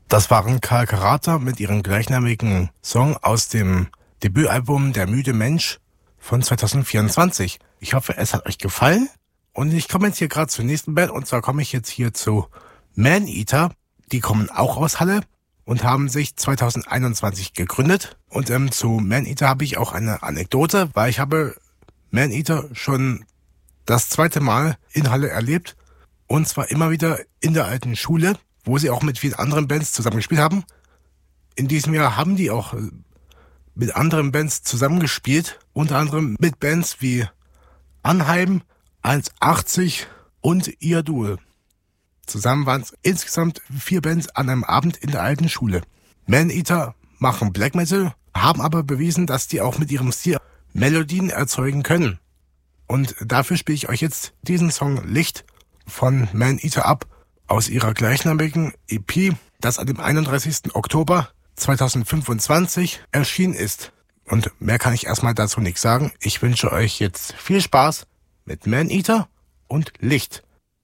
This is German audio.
Das waren Karl Karata mit ihrem gleichnamigen Song aus dem Debütalbum Der müde Mensch von 2024. Ich hoffe, es hat euch gefallen. Und ich komme jetzt hier gerade zur nächsten Band. Und zwar komme ich jetzt hier zu Maneater. Die kommen auch aus Halle und haben sich 2021 gegründet. Und zu Maneater habe ich auch eine Anekdote, weil ich habe Maneater schon das zweite Mal in Halle erlebt. Und zwar immer wieder in der alten Schule, wo sie auch mit vielen anderen Bands zusammengespielt haben. In diesem Jahr haben die auch mit anderen Bands zusammengespielt, unter anderem mit Bands wie Anheim, 1,80 und Iadul. Zusammen waren es insgesamt 4 Bands an einem Abend in der alten Schule. Maneater machen Black Metal, haben aber bewiesen, dass die auch mit ihrem Stil Melodien erzeugen können. Und dafür spiele ich euch jetzt diesen Song Licht von Maneater ab, aus ihrer gleichnamigen EP, das an dem 31. Oktober 2025 erschienen ist. Und mehr kann ich erstmal dazu nichts sagen. Ich wünsche euch jetzt viel Spaß mit Maneater und Licht.